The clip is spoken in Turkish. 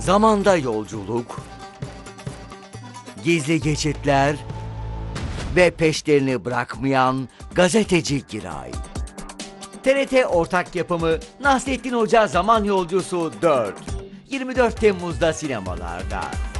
zamanda yolculuk, gizli geçitler ve peşlerini bırakmayan gazeteci Giray. TRT ortak yapımı Nasrettin Hoca Zaman Yolcusu 4. 24 Temmuz'da sinemalarda.